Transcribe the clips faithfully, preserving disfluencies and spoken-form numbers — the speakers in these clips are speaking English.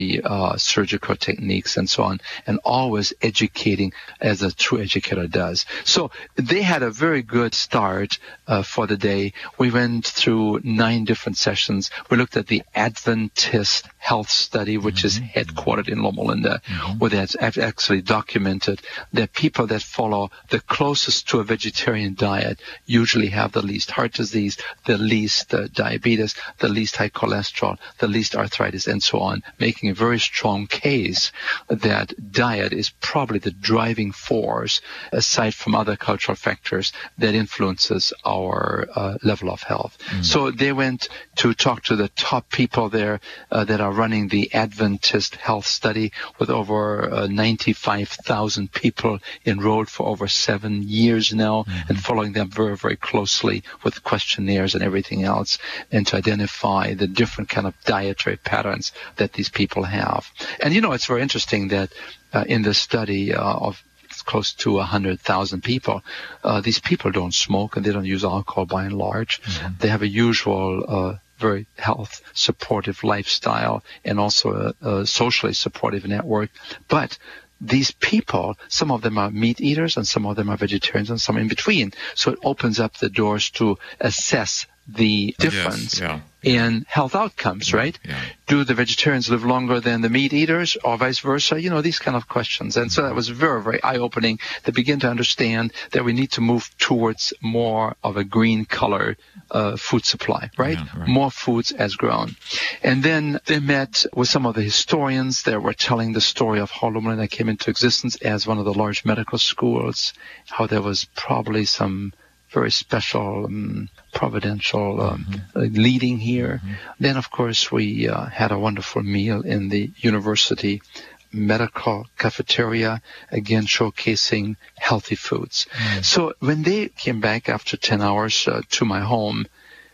uh, surgical techniques and so on, and always educating as a true educator does. So they had a very good start uh, for the day. We went through nine different sessions. We looked at the Adventist Health Study, which mm-hmm. is headquartered in Loma Linda, mm-hmm. where that's actually documented that people that follow the closest to a vegetarian diet usually have the least heart disease, the least uh, diabetes, the least high cholesterol, the least arthritis, and so on, making a very strong case that diet is probably the driving force, aside from other cultural factors, that influences our uh, level of health. Mm. So they went to talk to the top people there uh, that are running the Adventist Health Study, with over uh, ninety-five thousand people enrolled for over seven years now, mm-hmm. and following them very, very closely with questionnaires and everything else, and to identify the different kind of dietary patterns that these people have. And, you know, it's very interesting that uh, in this study uh, of close to one hundred thousand people, uh, these people don't smoke and they don't use alcohol by and large. Mm-hmm. They have a usual uh, very health supportive lifestyle and also a, a socially supportive network. But these people, some of them are meat eaters and some of them are vegetarians and some in between. So it opens up the doors to assess the difference yes, yeah. in health outcomes, right? Yeah. Do the vegetarians live longer than the meat eaters or vice versa? You know, these kind of questions. And so that was very, very eye-opening to begin to understand that we need to move towards more of a green color uh, food supply, right? Yeah, right? More foods as grown. And then they met with some of the historians that were telling the story of how Loma Linda came into existence as one of the large medical schools, how there was probably some very special, um, providential um, mm-hmm. leading here. Mm-hmm. Then, of course, we uh, had a wonderful meal in the university medical cafeteria, again showcasing healthy foods. Mm. So when they came back after ten hours uh, to my home,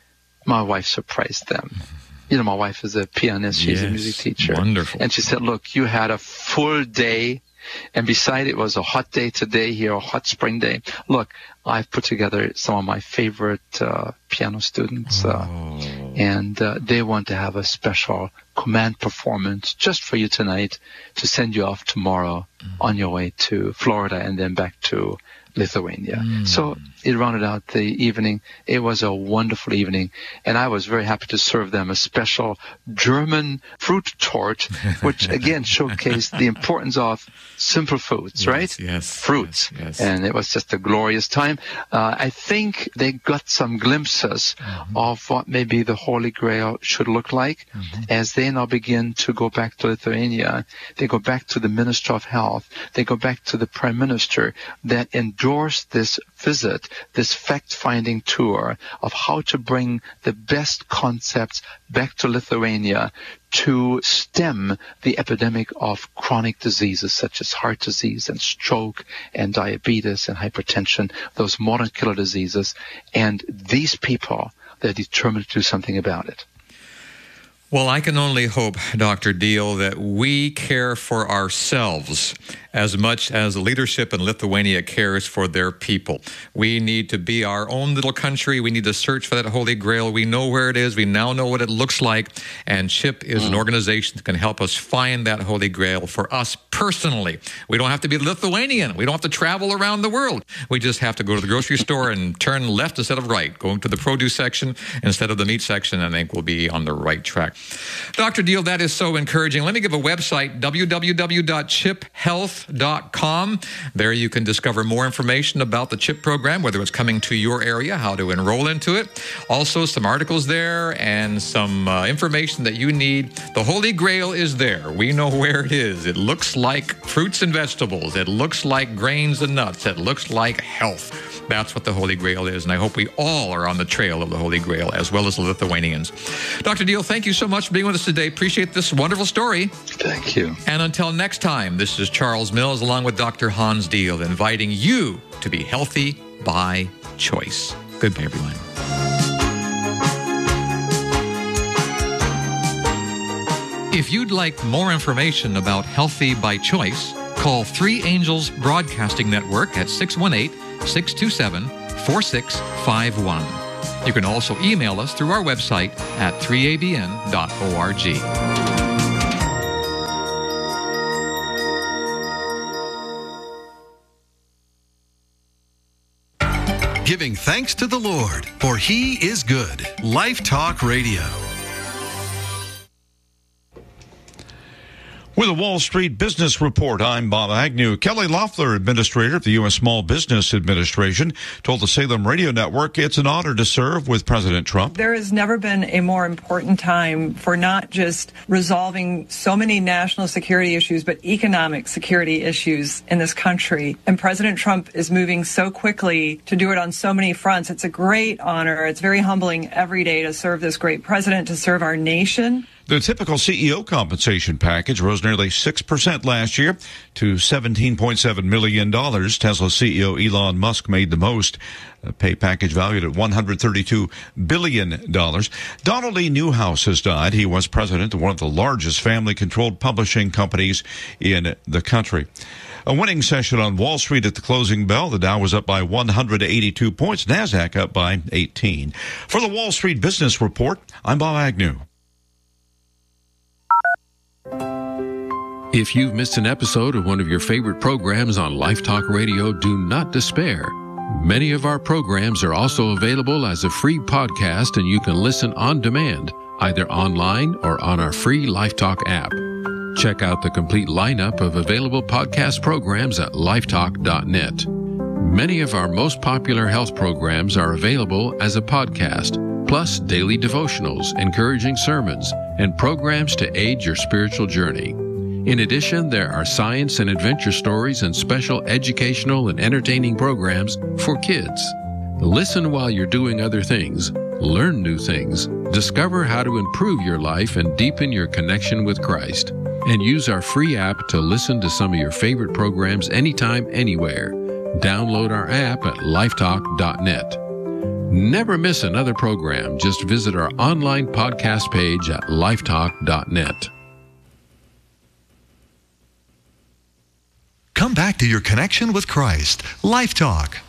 my wife surprised them. You know, my wife is a pianist. She's yes, a music teacher. Wonderful. And she said, look, you had a full day. And beside it was a hot day today here, a hot spring day. Look, I've put together some of my favorite uh, piano students, uh, oh. and uh, they want to have a special command performance just for you tonight to send you off tomorrow mm. on your way to Florida and then back to Lithuania. Mm. So it rounded out the evening. It was a wonderful evening, and I was very happy to serve them a special German fruit tort, which again showcased the importance of simple foods, yes, right? Yes. Fruits. Yes, yes. And it was just a glorious time. Uh, I think they got some glimpses mm-hmm. of what maybe the Holy Grail should look like mm-hmm. as they now begin to go back to Lithuania. They go back to the Minister of Health. They go back to the Prime Minister that endorsed this visit, this fact-finding tour of how to bring the best concepts back to Lithuania to stem the epidemic of chronic diseases such as heart disease and stroke and diabetes and hypertension, those modern killer diseases. And these people, they're determined to do something about it. Well, I can only hope, Doctor Deal, that we care for ourselves as much as the leadership in Lithuania cares for their people. We need to be our own little country. We need to search for that Holy Grail. We know where it is. We now know what it looks like. And CHIP is mm. an organization that can help us find that Holy Grail for us personally. We don't have to be Lithuanian. We don't have to travel around the world. We just have to go to the grocery store and turn left instead of right, going to the produce section instead of the meat section. I think we'll be on the right track. Doctor Deal, that is so encouraging. Let me give a website, w w w dot chip health dot com. There you can discover more information about the CHIP program, whether it's coming to your area, how to enroll into it. Also, some articles there and some uh, information that you need. The Holy Grail is there. We know where it is. It looks like fruits and vegetables. It looks like grains and nuts. It looks like health. That's what the Holy Grail is, and I hope we all are on the trail of the Holy Grail, as well as the Lithuanians. Doctor Deal, thank you so much for being with us today. Appreciate this wonderful story. Thank you. And until next time, this is Charles Mills, along with Doctor Hans Deal, inviting you to be healthy by choice. Goodbye, everyone. If you'd like more information about Healthy by Choice, call Three Angels Broadcasting Network at six one eight, six two seven, four six five one. You can also email us through our website at three a b n dot org. giving thanks to the Lord, for He is good. Life Talk Radio. With a Wall Street Business Report, I'm Bob Agnew. Kelly Loeffler, administrator of the U S Small Business Administration, told the Salem Radio Network it's an honor to serve with President Trump. There has never been a more important time for not just resolving so many national security issues, but economic security issues in this country. And President Trump is moving so quickly to do it on so many fronts. It's a great honor. It's very humbling every day to serve this great president, to serve our nation. The typical C E O compensation package rose nearly six percent last year to seventeen point seven million dollars. Tesla C E O Elon Musk made the most, a pay package valued at one hundred thirty-two billion dollars. Donald E. Newhouse has died. He was president of one of the largest family-controlled publishing companies in the country. A winning session on Wall Street at the closing bell. The Dow was up by one hundred eighty-two points. NASDAQ up by eighteen. For the Wall Street Business Report, I'm Bob Agnew. If you've missed an episode of one of your favorite programs on Life Talk Radio, do not despair. Many of our programs are also available as a free podcast, and you can listen on demand, either online or on our free Life Talk app. Check out the complete lineup of available podcast programs at lifetalk dot net. Many of our most popular health programs are available as a podcast, plus daily devotionals, encouraging sermons, and programs to aid your spiritual journey. In addition, there are science and adventure stories and special educational and entertaining programs for kids. Listen while you're doing other things, learn new things, discover how to improve your life and deepen your connection with Christ, and use our free app to listen to some of your favorite programs anytime, anywhere. Download our app at lifetalk dot net. Never miss another program. Just visit our online podcast page at lifetalk dot net. Come back to your connection with Christ. Life Talk.